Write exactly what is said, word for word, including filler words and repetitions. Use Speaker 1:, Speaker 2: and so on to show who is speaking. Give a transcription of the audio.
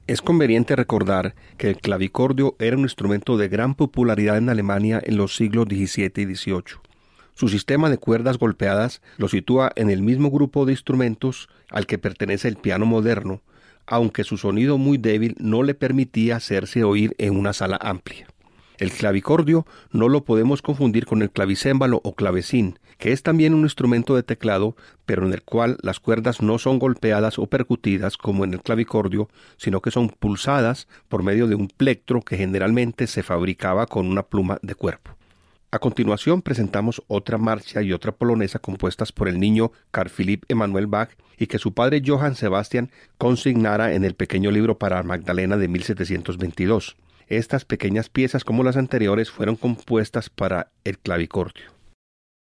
Speaker 1: Es conveniente recordar que el clavicordio era un instrumento de gran popularidad en Alemania en los siglos diecisiete y dieciocho. Su sistema de cuerdas golpeadas lo sitúa en el mismo grupo de instrumentos al que pertenece el piano moderno, aunque su sonido muy débil no le permitía hacerse oír en una sala amplia. El clavicordio no lo podemos confundir con el clavicémbalo o clavecín, que es también un instrumento de teclado, pero en el cual las cuerdas no son golpeadas o percutidas como en el clavicordio, sino que son pulsadas por medio de un plectro que generalmente se fabricaba con una pluma de cuerpo. A continuación presentamos otra marcha y otra polonesa compuestas por el niño Carl Philipp Emanuel Bach y que su padre Johann Sebastian consignara en el pequeño libro para Magdalena de mil setecientos veintidós. Estas pequeñas piezas, como las anteriores, fueron compuestas para el clavicordio.